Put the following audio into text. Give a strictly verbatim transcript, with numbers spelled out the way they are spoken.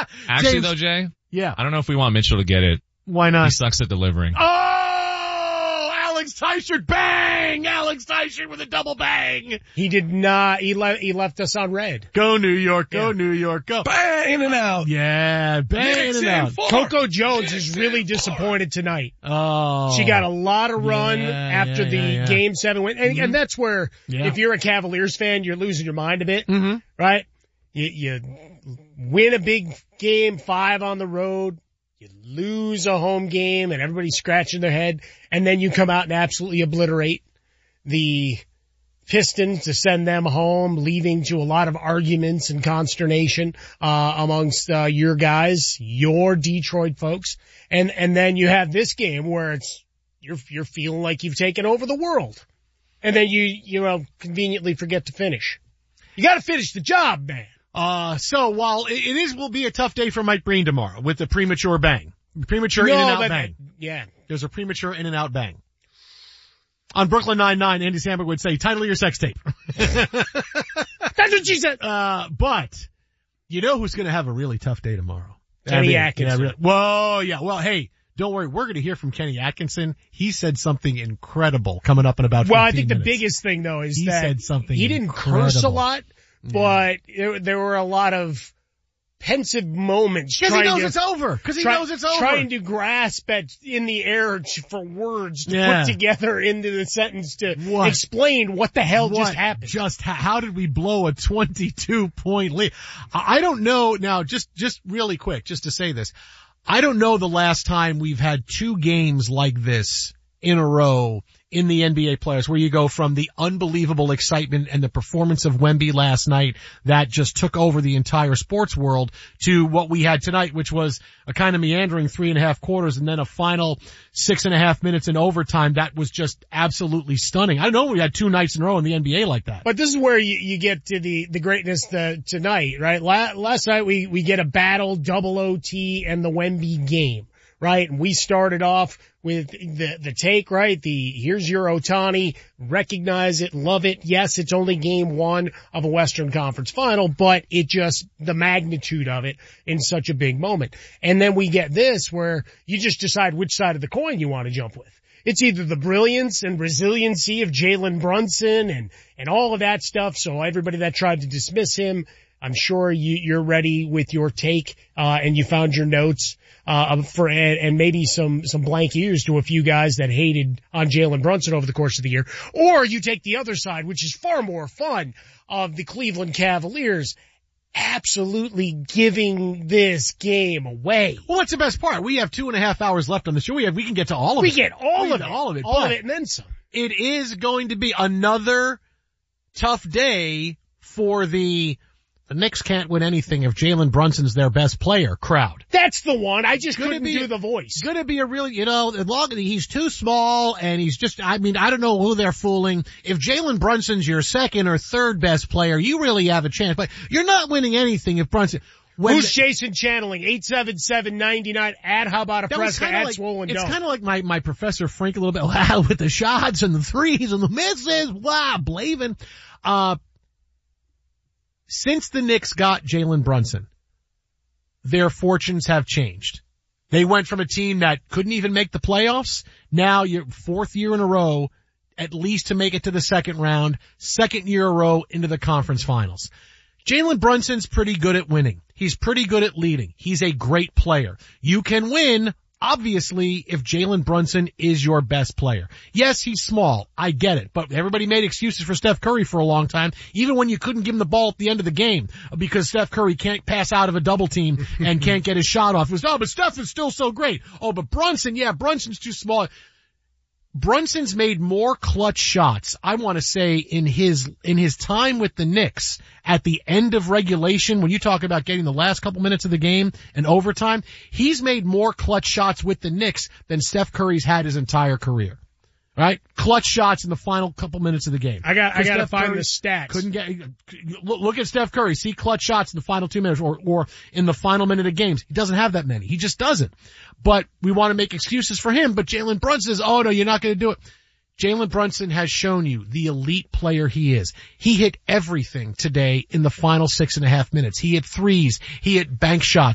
Actually, James, though, Jay, yeah. I don't know if we want Mitchell to get it. Why not? He sucks at delivering. Oh, Alex Teichert, bang! Alex Teichert with a double bang. He did not, he, le- he left us on red. Go New York, go Yeah. New York, go. Bang in and out. Yeah, bang in and out. Coco Jones is really disappointed tonight. Oh. She got a lot of run Yeah, after yeah, the yeah, yeah. game seven win. And, Mhm. and that's where, Yeah. if you're a Cavaliers fan, you're losing your mind a bit, Mm-hmm. right? You, you win a big game five on the road. You lose a home game and everybody's scratching their head. And then you come out and absolutely obliterate the Pistons to send them home, leading to a lot of arguments and consternation, uh, amongst, uh, your guys, your Detroit folks. And, and then you have this game where it's, you're, you're feeling like you've taken over the world. And then you, you know, conveniently forget to finish. You gotta finish the job, man. Uh, so while it, it is, will be a tough day for Mike Breen tomorrow with the premature bang. Premature in and out but, bang. yeah. There's a premature in and out bang. On Brooklyn Nine-Nine, Andy Samberg would say, title your sex tape. That's what she said. Uh, but you know who's going to have a really tough day tomorrow? Kenny I mean, Atkinson. Yeah, really. Whoa, yeah. Well, hey, don't worry. We're going to hear from Kenny Atkinson. He said something incredible coming up in about Well, fifteen I think the minutes. biggest thing though is He that said something he didn't incredible. curse a lot, but there, there were a lot of pensive moments Because he trying knows to, it's over. Because he try- knows it's over. trying to grasp at in the air t- for words to Yeah. put together into the sentence to What? explain what the hell What just happened. Just ha- how did we blow a twenty-two point lead? I I don't know now, just, just really quick, just to say this. I don't know the last time we've had two games like this in a row in the N B A players where you go from the unbelievable excitement and the performance of Wemby last night that just took over the entire sports world to what we had tonight, which was a kind of meandering three and a half quarters and then a final six and a half minutes in overtime that was just absolutely stunning. I don't know we had two nights in a row in the N B A like that. But this is where you, you get to the, the greatness the, tonight, right? La- last night we, we get a battle, double O T and the Wemby game, right? And we started off with the, the take, right? The, here's your Ohtani, recognize it, love it. Yes, it's only game one of a Western Conference final, but it just, the magnitude of it in such a big moment. And then we get this where you just decide which side of the coin you want to jump with. It's either the brilliance and resiliency of Jalen Brunson and, and all of that stuff. So everybody that tried to dismiss him, I'm sure you, you're ready with your take, uh, and you found your notes, uh, for, and, and maybe some, some blank ears to a few guys that hated on Jalen Brunson over the course of the year. Or you take the other side, which is far more fun, of the Cleveland Cavaliers absolutely giving this game away. Well, that's the best part. We have two and a half hours left on the show. We have, we can get to all of We it. get all We of get it. all of it. All but of it and then some. It is going to be another tough day for the, the Knicks can't win anything if Jalen Brunson's their best player crowd. That's the one. I just Gonna couldn't be- do the voice. It's going to be a really, you know, as long as he's too small and he's just, I mean, I don't know who they're fooling. If Jalen Brunson's your second or third best player, you really have a chance, but you're not winning anything if Brunson. When Who's the- Jason channeling? eight seven seven, nine nine at How About a That was Fresca kind of at like, Swollen it's Dome. kind of like my, my Professor Frank a little bit, wow, with the shots and the threes and the misses, wow, Blavin. Uh, since the Knicks got Jalen Brunson, their fortunes have changed. They went from a team that couldn't even make the playoffs, now you're fourth year in a row, at least to make it to the second round, second year in a row into the conference finals. Jalen Brunson's pretty good at winning. He's pretty good at leading. He's a great player. You can win, obviously, if Jalen Brunson is your best player. Yes, he's small. I get it. But everybody made excuses for Steph Curry for a long time, even when you couldn't give him the ball at the end of the game because Steph Curry can't pass out of a double team and can't get his shot off. It was, oh, but Steph is still so great. Oh, but Brunson, yeah, Brunson's too small. Brunson's made more clutch shots, I want to say, in his, in his time with the Knicks at the end of regulation, when you talk about getting the last couple minutes of the game and overtime, he's made more clutch shots with the Knicks than Steph Curry's had his entire career. Right? Clutch shots in the final couple minutes of the game. I got, I got to Steph find Curry the stats. Couldn't get, look, look at Steph Curry, see clutch shots in the final two minutes or, or in the final minute of games. He doesn't have that many. He just doesn't. But we want to make excuses for him, but Jalen Brunson says, oh no, you're not going to do it. Jalen Brunson has shown you the elite player he is. He hit everything today in the final six and a half minutes. He hit threes. He hit bank shots.